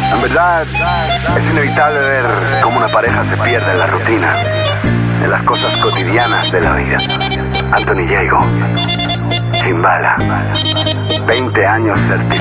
En verdad, es inevitable ver cómo una pareja se pierde en la rutina, en las cosas cotidianas de la vida. Anthony Diego, Chimbala, 20 años certificados.